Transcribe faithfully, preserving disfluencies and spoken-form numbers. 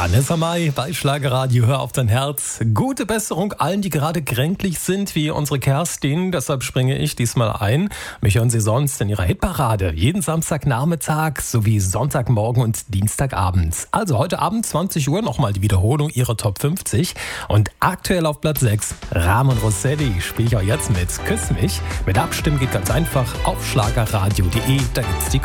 Vanessa Mai bei Schlagerradio, hör auf dein Herz. Gute Besserung allen, die gerade kränklich sind, wie unsere Kerstin. Deshalb springe ich diesmal ein. Mich hören Sie sonst in Ihrer Hitparade. Jeden Samstagnachmittag sowie Sonntagmorgen und Dienstagabend. Also heute Abend zwanzig Uhr nochmal die Wiederholung Ihrer Top fünfzig. Und aktuell auf Platz sechs, Ramon Rossetti, spiele ich auch jetzt mit Küss mich. Mit Abstimmen geht ganz einfach auf schlagerradio punkt de. Da gibt's die